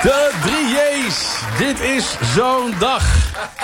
De 3J's. Dit is zo'n dag.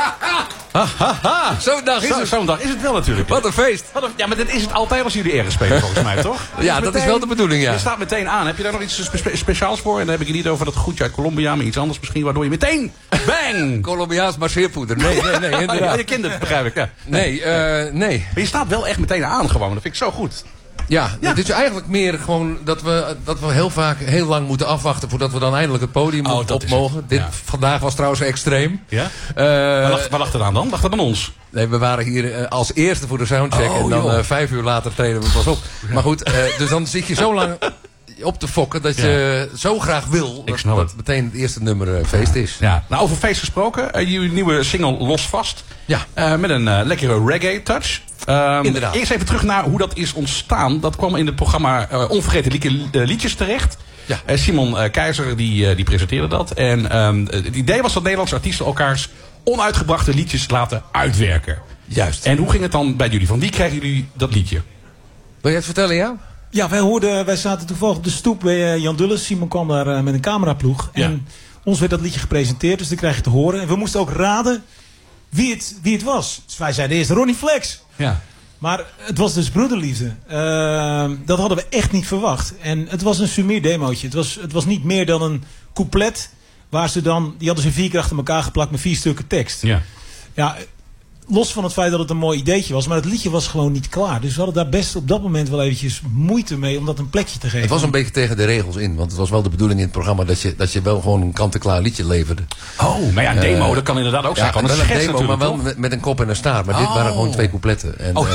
Zo'n dag is het. Zo'n dag is het wel natuurlijk. Wat een feest. Ja, maar dat is het altijd als jullie ergens spelen volgens mij, toch? Ja, dat is wel de bedoeling, ja. Je staat meteen aan. Heb je daar nog iets speciaals voor? En dan heb ik het niet over dat goedje uit Colombia, maar iets anders misschien, waardoor je meteen, bang! Colombiaans marcheerpoeder. Nee, inderdaad. Ja, je kent het, begrijp ik. Ja. Nee. Maar je staat wel echt meteen aan gewoon. Dat vind ik zo goed. Ja, het is eigenlijk meer gewoon dat we heel vaak heel lang moeten afwachten voordat we dan eindelijk het podium op mogen. Vandaag was trouwens extreem. Ja? Waar lag het aan dan? Lag het aan ons? Nee, we waren hier als eerste voor de soundcheck en dan 5 uur later treden we pas op. Ja. Maar goed, dus dan zit je zo lang op te fokken dat je zo graag wil dat het meteen het eerste nummer feest is. Ja. Nou, over feest gesproken. Jullie nieuwe single Los Vast. Ja. Met een lekkere reggae touch. Inderdaad. Eerst even terug naar hoe dat is ontstaan. Dat kwam in het programma Onvergeten Liedjes terecht. Ja. Simon Keizer die presenteerde dat. En het idee was dat Nederlandse artiesten elkaars onuitgebrachte liedjes laten uitwerken. Juist. En hoe ging het dan bij jullie? Van wie kregen jullie dat liedje? Wil je het vertellen, ja? Ja, wij zaten toevallig op de stoep bij Jan Dulles. Simon kwam daar met een cameraploeg. Ja. En ons werd dat liedje gepresenteerd, dus dat krijg je te horen. En we moesten ook raden wie het was. Dus wij zeiden eerst Ronnie Flex. Ja. Maar het was dus Broederliefde. Dat hadden we echt niet verwacht. En het was een sumier demootje. Het was niet meer dan een couplet. Die hadden ze 4 keer achter elkaar geplakt met 4 stukken tekst. Ja. Ja, los van het feit dat het een mooi ideetje was. Maar het liedje was gewoon niet klaar. Dus we hadden daar best op dat moment wel eventjes moeite mee om dat een plekje te geven. Het was een beetje tegen de regels in. Want het was wel de bedoeling in het programma dat je wel gewoon een kant-en-klaar liedje leverde. Oh, maar ja, een demo, dat kan inderdaad ook zijn. Ja, gewoon wel een een demo, maar wel toch? met een kop en een staart. Maar dit waren gewoon 2 coupletten. En,